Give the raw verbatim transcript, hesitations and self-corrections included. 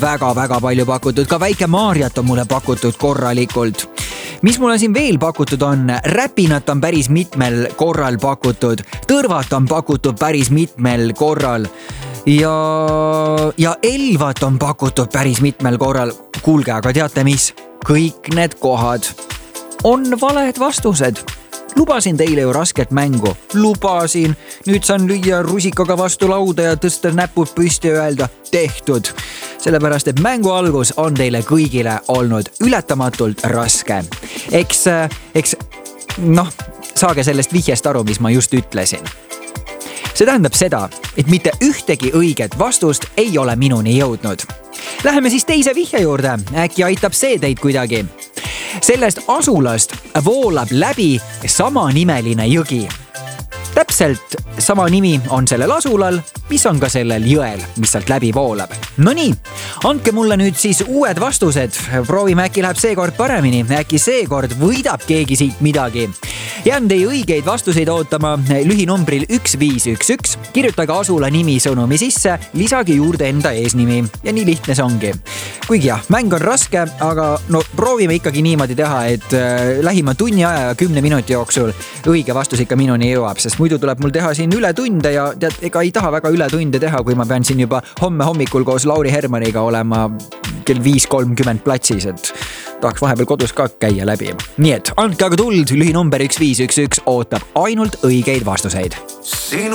väga-väga palju pakutud, ka väike Maarjat on mulle pakutud korralikult. Mis mulle siin veel pakutud on? Räpinat on päris mitmel korral pakutud, tõrvat on pakutud päris mitmel korral ja, ja Elvat on pakutud päris mitmel korral. Kuulge, aga teate mis? Kõik need kohad on valed vastused. Lubasin teile ju rasket mängu. Lubasin. Nüüd saan lüüa rusikaga vastu lauda ja tõsta näpud püsti ja öelda tehtud. Sellepärast, et mängu algus on teile kõigile olnud ületamatult raske. Eks, eks, noh, saage sellest vihjest aru, mis ma just ütlesin. See tähendab seda, et mitte ühtegi õiget vastust ei ole minuni jõudnud. Läheme siis teise vihje juurde. Äkki aitab see teid kuidagi. Sellest asulast voolab läbi samanimeline jõgi. Täpselt sama nimi on sellel asulal, mis on ka sellel jõel, mis sealt läbi voolab. No nii, andke mulle nüüd siis uued vastused. Proovime, äkki läheb seekord paremini. Äkki seekord võidab keegi siit midagi. Jään teie õigeid vastuseid ootama lühinumbril üks viis üks üks. Kirjutage asula nimi sõnumi sisse, lisage juurde enda eesnimi. Ja nii lihtne see ongi. Kuigi jah, mäng on raske, aga no proovime ikkagi niimoodi teha, et äh, lähima tunni aja ja kümne minuti jooksul õige vastus ikka minuni jõuab, sest muidu tuleb mul teha siin üle tunde ja tead, ega ei taha väga üle tunde teha, kui ma pean siin juba homme hommikul koos Lauri Hermaniga olema kell viis kolmkümmend platsis, et tahaks vahepeal kodus ka käia läbi. Nii et andke aga tuld, lühinumber üks viis üks üks ootab ainult õigeid vastuseid.